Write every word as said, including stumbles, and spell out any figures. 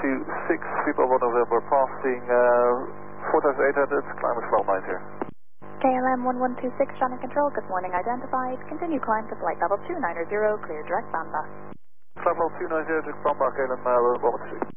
two six, People one November, passing uh, four thousand eight hundred, climb flight nine zero. K L M one one two six, traffic control, good morning, identified. Continue climb to flight level two nine zero, clear direct Bamba. Flight level two nine zero, direct Bamba, K L M uh, one one two six.